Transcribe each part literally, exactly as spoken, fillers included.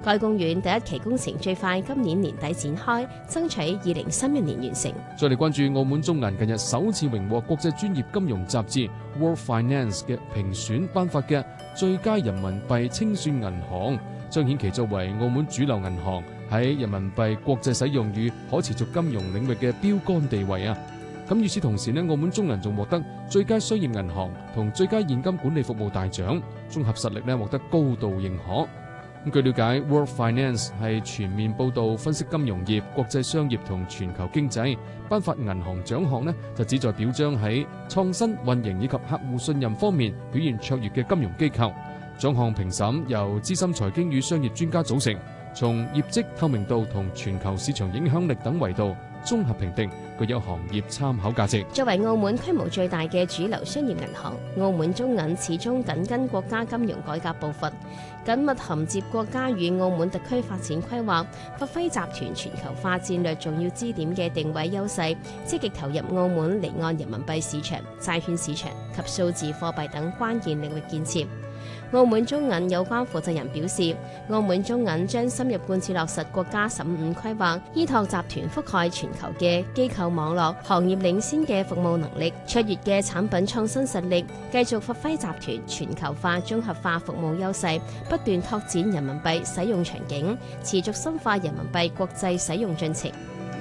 該公園第一期工程最快今年年底展開，爭取二零三一年完成。 再嚟關注澳門中銀近日首次榮獲國際專業金融雜誌 World Finance 嘅評選頒發嘅最佳人民幣清算銀行，彰顯其作為澳門主流銀行喺人民幣國際使用與可持續金融領域嘅標杆地位啊！咁與此同時呢，澳門中銀仲獲得最佳商業銀行同最佳現金管理服務大獎，綜合實力呢獲得高度認可。咁據了解 ，World Finance 係全面報導分析金融業、國際商業同全球經濟，頒發銀行獎項呢就旨在表彰喺創新、運營以及客戶信任方面表現卓越嘅金融機構。獎項評審由資深財經與商業專家組成，從業績透明度同全球市場影響力等維度綜合評定，具有行業參考價值。 作為澳門規模最大嘅主流商業銀行，澳門中銀始終緊跟國家金融改革步伐，緊密銜接國家與澳門特區發展規劃，發揮集團全球化戰略重要支點嘅定位優勢，積極投入澳門離岸人民幣市場、債券市場及數字貨幣等關鍵領域建設。澳門中銀有關負責人表示，澳門中銀將深入貫徹落實國家十五規劃，依託集團覆蓋全球嘅機構網絡、行業領先嘅服務能力、卓越嘅產品創新實力，繼續發揮集團全球化綜合化服務優勢，不斷拓展人民幣使用場景，持續深化人民幣國際使用進程。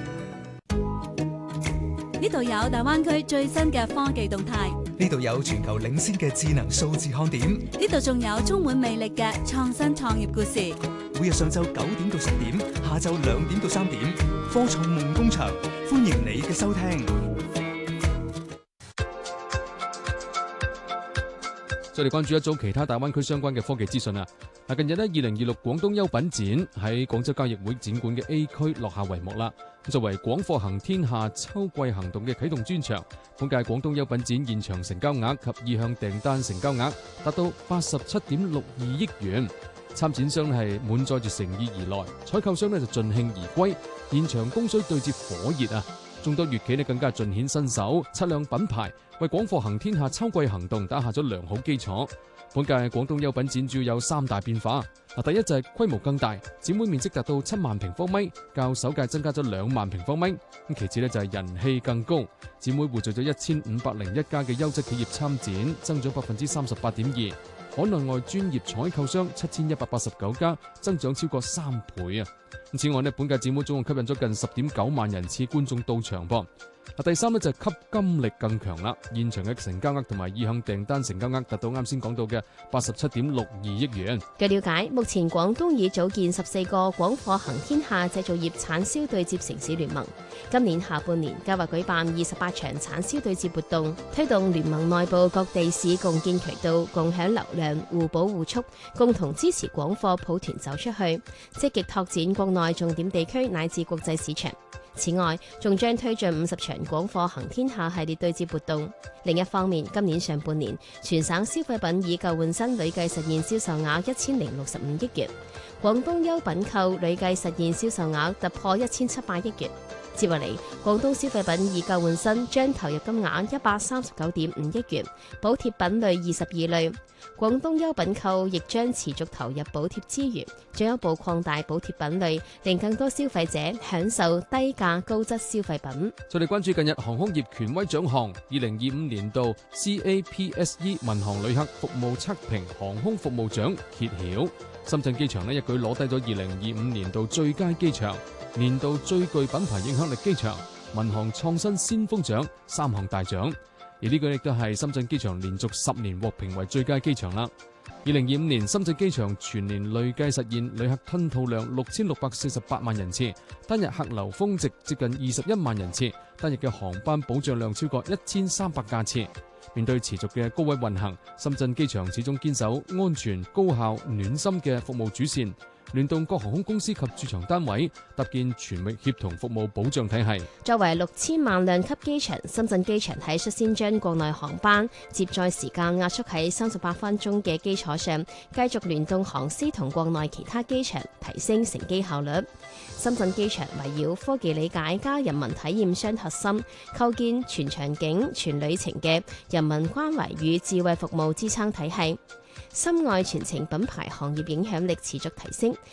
呢度有大灣區最新嘅科技動態， 呢度有全球領先嘅智能數字看點， 呢度仲有充滿魅力嘅創新創業故事。 每日上晝九點到十點，下晝兩點到三點，科創夢工場，歡迎你嘅收聽。 再嚟關注一組其他大灣區相關嘅科技資訊啊！嗱，近日呢，二零二六廣東優品展喺廣州交易會展館嘅 A 區落下帷幕啦。作為廣貨行天下秋季行動嘅啟動專場，本屆廣東優品展現場成交額及意向訂單成交額達到八十七點六二億元。參展商係滿載住誠意而來，採購商呢就盡興而歸，現場供需對接火熱啊！眾多粵企呢更加盡顯身手，擦亮品牌，為廣貨行天下秋季行動打下咗良好基礎。本屆廣東優品展主要有三大變化，嗱，第一就係規模更大，展會面積達到七萬平方米，較首屆增加咗兩萬平方米。咁其次呢就係人氣更高，展會匯聚咗一千五百零一家嘅優質企業參展，增長百分之三十八點二。海內外專業採購商七千一百八十九家，增長超過三倍啊！此外呢，本屆展會總共吸引咗近十點九萬人次觀眾到場噃。第三呢就係吸金力更強啦，現場嘅成交額同埋意向訂單成交額達到啱先講到嘅八十七點六二億元。 據了解，目前廣東已組建十四個廣貨行天下製造業產銷對接城市聯盟，今年下半年計劃舉辦二十八場產銷對接活動，推動聯盟內部各地市共建渠道，共享流量，互補互促，共同支持廣貨抱團走出去，積極拓展國內重點地區乃至國際市場。此外，仲將推進五十場廣貨行天下系列對接活動。另一方面，今年上半年，全省消費品以舊換新累計實現銷售額一千零六十五億元，廣東優品購累計實現銷售額突破一千七百億元。接落嚟，廣東消費品以舊換新將投入金額一百三十九點五億元，補貼品類二十二類。廣東優品購亦將持續投入補貼資源，進一步擴大補貼品類，令更多消費者享受低價高質消費品。 再嚟關注近日航空業權威獎項二零二五年度 C A P S E 民航旅客服務測評航空服務獎揭曉，深圳機場呢一舉攞低咗二零二五年度最佳機場、年度最具品牌影響力機場、民航創新先鋒獎三項大獎。而呢個亦都係深圳機場連續十年獲評為最佳機場啦。二零二五年深圳機場全年累計實現旅客吞吐量六千六百四十八萬人次，單日客流峰值接近二十一萬人次，單日嘅航班保障量超過一千三百架次。面對持續嘅高位運行，深圳機場始終堅守安全、高效、暖心嘅服務主線，聯動各航空公司及駐場單位，搭建全域協同服務保障體系。 作為六千萬輛級機場，深圳機場喺率先將國內航班接載時間壓縮喺三十八分鐘嘅基礎上，繼續聯動航司同國內其他機場，提升乘機效率。深圳機場圍繞科技理解加人民體驗雙核心，構建全場景、全旅程嘅人民關懷與智慧服務支撐體系。深愛全程品牌行業影響力持續提升，